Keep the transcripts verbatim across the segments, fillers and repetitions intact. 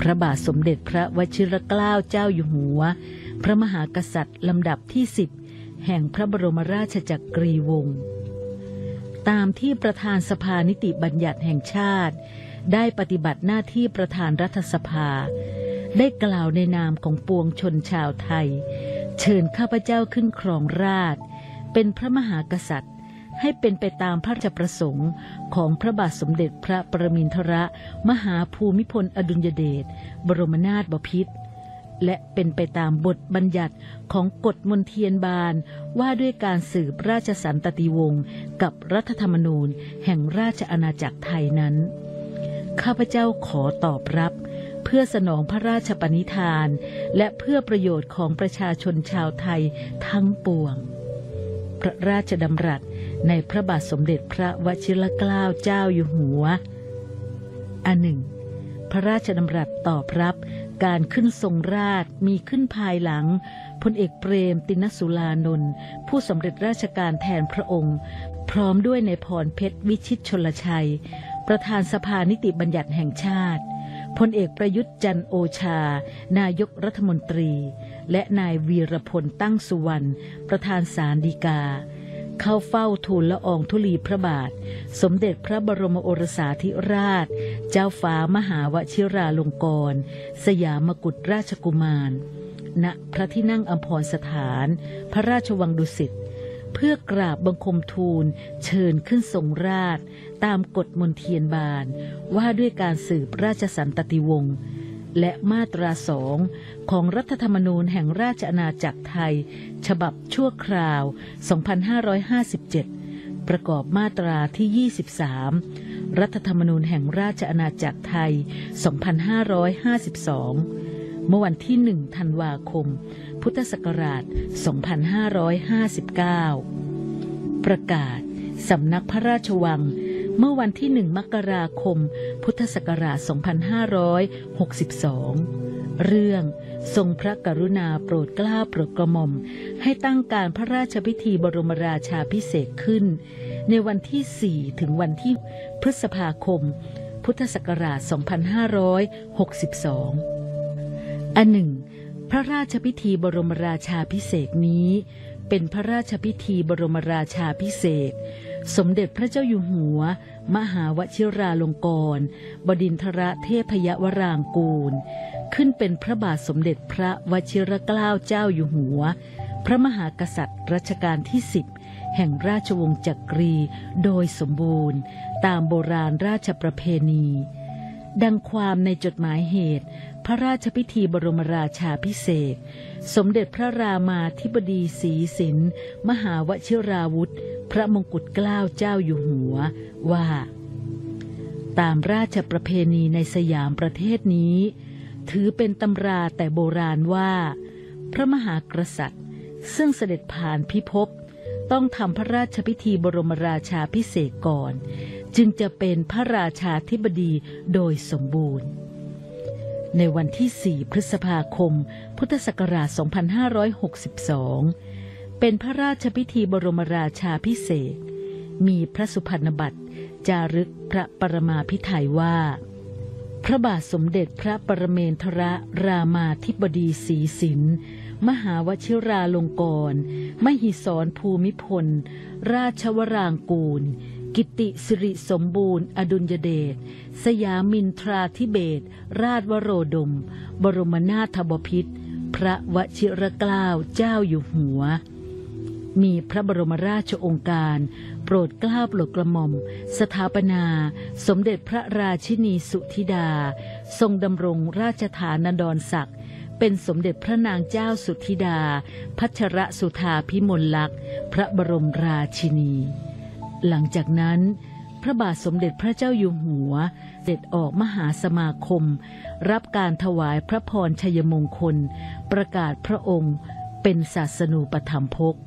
ระบาทสมเด็จพระวชิรเกล้าเจ้าอยู่หัวพระมหากษัตริย์ลำดับที่สิบแห่งพระบรมราชจักรีวงศ์ตามที่ประธานสภานิติบัญญัติแห่งชาติได้ปฏิบัติหน้าที่ประธานรัฐสภาได้กล่าวในนามของปวงชนชาวไทยเชิญข้าพเจ้าขึ้นครองราชย์เป็นพระมหากษัตริย์ให้เป็นไปตามพระราชประสงค์ของพระบาทสมเด็จพระปรมินทรมหาภูมิพลอดุลยเดชบรมนาถบพิตรและเป็นไปตามบทบัญญัติของกฎมนเทียนบานว่าด้วยการสืบราชสันตติวงศ์กับรัฐธรรมนูญแห่งราชอาณาจักรไทยนั้นข้าพเจ้าขอตอบรับเพื่อสนองพระราชปณิธานและเพื่อประโยชน์ของประชาชนชาวไทยทั้งปวงพระราชดำรัสในพระบาทสมเด็จพระวชิรเกล้าเจ้าอยู่หัวอันหนึ่งพระราชดำรัสตอบรับการขึ้นทรงราชมีขึ้นภายหลังพลเอกเปรมติณสุรานนท์ผู้สำเร็จราชการแทนพระองค์พร้อมด้วยนายพรเพชรวิชิตชลชัยประธานสภานิติบัญญัติแห่งชาติพลเอกประยุทธ์จันทร์โอชานายกรัฐมนตรีและนายวีรพลตั้งสุวรรณประธานศาลฎีกาเข้าเฝ้าทูลละอองธุลีพระบาทสมเด็จพระบรมโอรสาธิราชเจ้าฟ้ามหาวชิราลงกรณ์สยามกุฎราชกุมารณพระที่นั่งอัมพรสถานพระราชวังดุสิตเพื่อกราบบังคมทูลเชิญขึ้นทรงราชตามกฎมนเทียนบานว่าด้วยการสืบราชสันตติวงศ์และมาตราสองของรัฐธรรมนูญแห่งราชอาณาจักรไทยฉบับชั่วคราว สองพันห้าร้อยห้าสิบเจ็ด ประกอบมาตราที่ ยี่สิบสาม รัฐธรรมนูญแห่งราชอาณาจักรไทย สองพันห้าร้อยห้าสิบสอง เมื่อวันที่ หนึ่ง ธันวาคม พุทธศักราช สองพันห้าร้อยห้าสิบเก้า ประกาศสำนักพระราชวังเมื่อวันที่หนึ่งมกราคมพุทธศักราช สองพันห้าร้อยหกสิบสอง เรื่องทรงพระกรุณาโปรดเกล้าโปรดกระหม่อมให้ตั้งการพระราชพิธีบรมราชาภิเษกขึ้นในวันที่ สี่ ถึงวันที่พฤษภาคมพุทธศักราช สองพันห้าร้อยหกสิบสอง อันหนึ่งพระราชพิธีบรมราชาภิเษกนี้เป็นพระราชพิธีบรมราชาภิเษกสมเด็จพระเจ้าอยู่หัวมหาวชิราลงกรณ์บดินทรเทพยวรางกูลขึ้นเป็นพระบาทสมเด็จพระวชิรเกล้าเจ้าอยู่หัวพระมหากษัตริย์รัชกาลที่สิบแห่งราชวงศ์จักรีโดยสมบูรณ์ตามโบราณราชประเพณีดังความในจดหมายเหตุพระราชพิธีบรมราชาภิเษกสมเด็จพระรามาธิบดีศรีสินมหาวชิราวุธพระมงกุฎเกล้าเจ้าอยู่หัวว่าตามราชประเพณีในสยามประเทศนี้ถือเป็นตำราแต่โบราณว่าพระมหากษัตริย์ซึ่งเสด็จผ่านพิภพต้องทำพระราชพิธีบรมราชาภิเษกก่อนจึงจะเป็นพระราชาธิบดีโดยสมบูรณ์ในวันที่ สี่ พฤษภาคมพุทธศักราช สองพันห้าร้อยหกสิบสองเป็นพระราชพิธีบรมราชาภิเษกมีพระสุพรรณบัตรจารึกพระปรมาภิไธยว่าพระบาทสมเด็จพระปรเมนทรรามาธิบดีศรีสินมหาวชิราลงกรณ์มหิศรภูมิพลราชวรางกูลกิติสิริสมบูรณ์อดุลยเดชสยามินทราธิเบศรราชวโรดมบรมนาถบพิตรพระวชิรเกล้าเจ้าอยู่หัวมีพระบรมราชโองการโปรดเกล้าโปรดกระหม่อมสถาปนาสมเด็จพระราชินีสุธิดาทรงดำรงราชฐานดรศักดิ์เป็นสมเด็จพระนางเจ้าสุธิดาพัชรสุธาพิมลลักษณ์พระบรมราชินีหลังจากนั้นพระบาทสมเด็จพระเจ้าอยู่หัวเสด็จออกมหาสมาคมรับการถวายพระพรชัยมงคลประกาศพระองค์เป็นศาสนูปถัมภก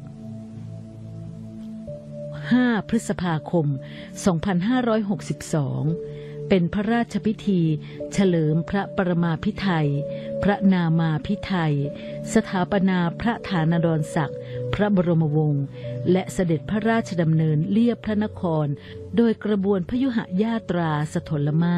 ห้า พฤษภาคม สองพันห้าร้อยหกสิบสองเป็นพระราชพิธีเฉลิมพระปรมาภิไธยพระนามาภิไธยสถาปนาพระฐานดรศักดิ์พระบรมวงศ์และเสด็จพระราชดำเนินเลียบพระนครโดยกระบวนพยุหญาตราสถลมา